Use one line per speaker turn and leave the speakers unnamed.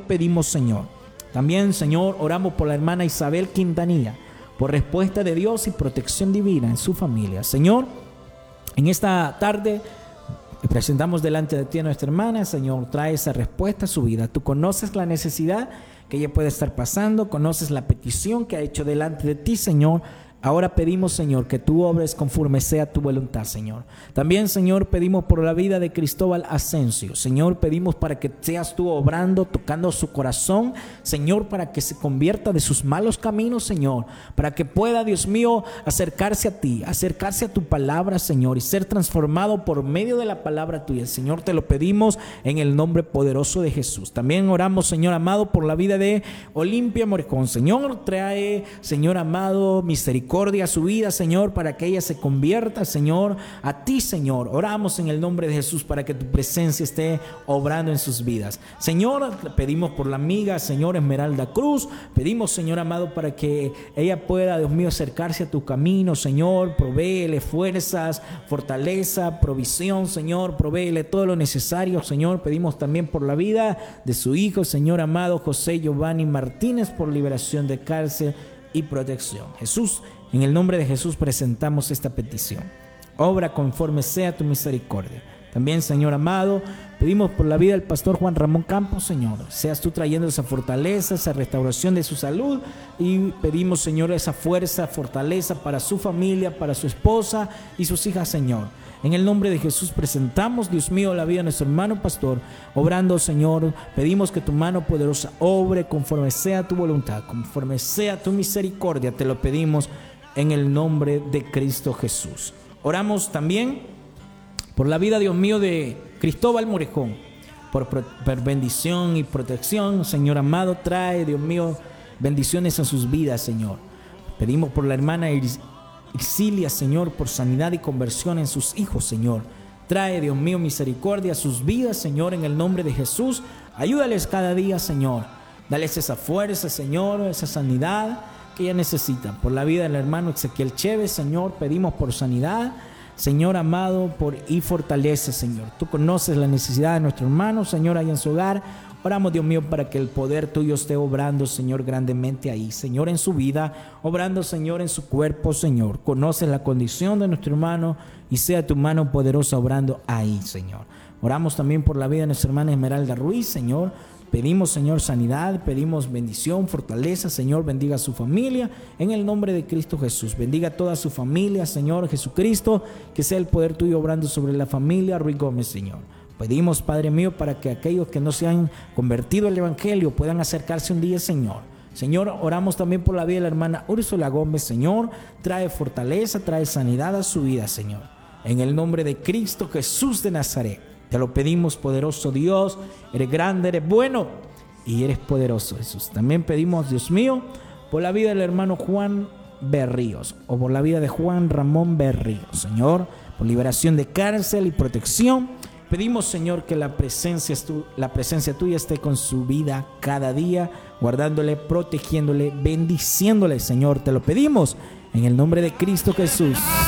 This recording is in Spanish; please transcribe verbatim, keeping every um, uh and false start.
pedimos, Señor. También, Señor, oramos por la hermana Isabel Quintanilla, por respuesta de Dios y protección divina en su familia. Señor, en esta tarde presentamos delante de ti a nuestra hermana. Señor, trae esa respuesta a su vida. Tú conoces la necesidad que ella puede estar pasando, conoces la petición que ha hecho delante de ti, Señor. Ahora pedimos, Señor, que tú obres conforme sea tu voluntad, Señor. También, Señor, pedimos por la vida de Cristóbal Asensio. Señor, pedimos para que seas tú obrando, tocando su corazón, Señor, para que se convierta de sus malos caminos, Señor, para que pueda, Dios mío, acercarse a ti, acercarse a tu palabra, Señor, y ser transformado por medio de la palabra tuya. Señor, te lo pedimos en el nombre poderoso de Jesús. También oramos, Señor amado, por la vida de Olimpia Morejón. Señor, trae, Señor amado, misericordia a su vida, Señor, para que ella se convierta, Señor, a ti, Señor. Oramos en el nombre de Jesús para que tu presencia esté obrando en sus vidas. Señor, pedimos por la amiga, Señor, Esmeralda Cruz. Pedimos, Señor amado, para que ella pueda, Dios mío, acercarse a tu camino, Señor. Provéele fuerzas, fortaleza, provisión, Señor. Provéele todo lo necesario, Señor. Pedimos también por la vida de su hijo, Señor amado, José Giovanni Martínez, por liberación de cárcel y protección. Jesús, en el nombre de Jesús presentamos esta petición. Obra conforme sea tu misericordia. También, Señor amado, pedimos por la vida del pastor Juan Ramón Campos, Señor. Seas tú trayendo esa fortaleza, esa restauración de su salud. Y pedimos, Señor, esa fuerza, fortaleza para su familia, para su esposa y sus hijas, Señor. En el nombre de Jesús presentamos, Dios mío, la vida de nuestro hermano pastor, obrando, Señor. Pedimos que tu mano poderosa obre conforme sea tu voluntad, conforme sea tu misericordia. Te lo pedimos en el nombre de Cristo Jesús. Oramos también por la vida, Dios mío, de Cristóbal Morejón, por, por bendición y protección. Señor amado, trae, Dios mío, bendiciones a sus vidas, Señor. Pedimos por la hermana Exilia, Señor, por sanidad y conversión en sus hijos, Señor. Trae, Dios mío, misericordia a sus vidas, Señor, en el nombre de Jesús. Ayúdales cada día, Señor. Dales esa fuerza, Señor, esa sanidad que ella necesita. Por la vida del hermano Ezequiel Chévez, Señor, pedimos por sanidad, Señor amado, por y fortaleza, Señor. Tú conoces la necesidad de nuestro hermano, Señor, ahí en su hogar. Oramos, Dios mío, para que el poder tuyo esté obrando, Señor, grandemente ahí, Señor, en su vida, obrando, Señor, en su cuerpo, Señor. Conoces la condición de nuestro hermano y sea tu mano poderosa obrando ahí, Señor. Oramos también por la vida de nuestra hermana Esmeralda Ruiz, Señor. Pedimos, Señor, sanidad, pedimos bendición, fortaleza, Señor, bendiga a su familia, en el nombre de Cristo Jesús. Bendiga a toda su familia, Señor Jesucristo, que sea el poder tuyo obrando sobre la familia Ruiz Gómez, Señor. Pedimos, Padre mío, para que aquellos que no se han convertido al Evangelio puedan acercarse un día, Señor. Señor, oramos también por la vida de la hermana Úrsula Gómez, Señor. Trae fortaleza, trae sanidad a su vida, Señor. En el nombre de Cristo Jesús de Nazaret. Te lo pedimos, poderoso Dios. Eres grande, eres bueno y eres poderoso, Jesús. También pedimos, Dios mío, por la vida del hermano Juan Berríos, o por la vida de Juan Ramón Berríos, Señor, por liberación de cárcel y protección. Pedimos, Señor, que la presencia, la presencia tuya esté con su vida cada día, guardándole, protegiéndole, bendiciéndole, Señor. Te lo pedimos en el nombre de Cristo Jesús.